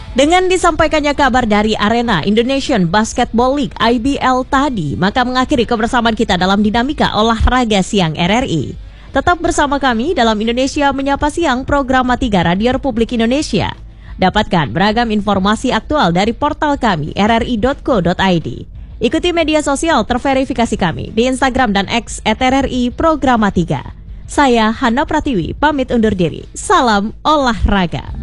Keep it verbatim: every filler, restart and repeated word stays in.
Dengan disampaikannya kabar dari arena Indonesian Basketball League I B L tadi, maka mengakhiri kebersamaan kita dalam dinamika olahraga siang R R I. Tetap bersama kami dalam Indonesia Menyapa Siang program tiga Radio Republik Indonesia. Dapatkan beragam informasi aktual dari portal kami r r i dot co dot i d. Ikuti media sosial terverifikasi kami di Instagram dan X at R R I Programa tiga. Saya Hana Pratiwi, pamit undur diri. Salam olahraga.